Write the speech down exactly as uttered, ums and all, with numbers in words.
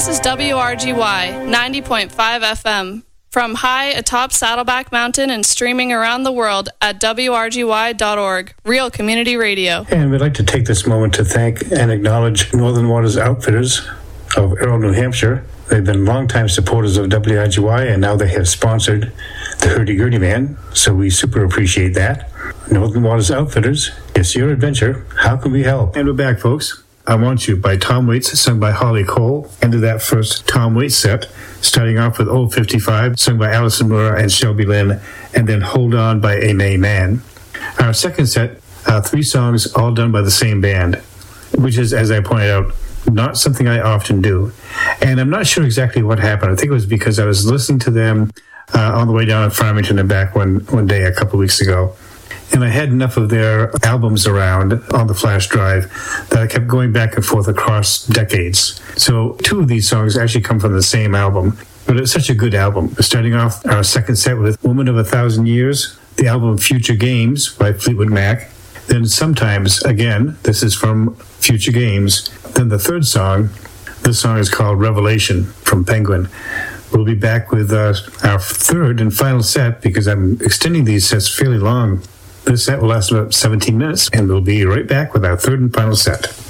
This is W R G Y ninety point five F M. From high atop Saddleback Mountain and streaming around the world at W R G Y dot org, Real Community Radio. And we'd like to take this moment to thank and acknowledge Northern Waters Outfitters of Errol, New Hampshire. They've been longtime supporters of W R G Y, and now they have sponsored the Hurdy-Gurdy Man, so we super appreciate that. Northern Waters Outfitters, it's your adventure. How can we help? And we're back, folks. I Want You by Tom Waits, sung by Holly Cole. Ended that first Tom Waits set, starting off with Old fifty-five, sung by Alison Moore and Shelby Lynn, and then Hold On by A May Man. Our second set, uh, three songs all done by the same band, which is, as I pointed out, not something I often do. And I'm not sure exactly what happened. I think it was because I was listening to them uh, on the way down to Farmington and back one, one day a couple weeks ago. And I had enough of their albums around on the flash drive that I kept going back and forth across decades. So two of these songs actually come from the same album, but it's such a good album. Starting off our second set with Woman of a Thousand Years, the album Future Games by Fleetwood Mac. Then Sometimes, again, this is from Future Games. Then the third song, this song is called Revelation from Penguin. We'll be back with uh, our third and final set because I'm extending these sets fairly long. This set will last about seventeen minutes, and we'll be right back with our third and final set.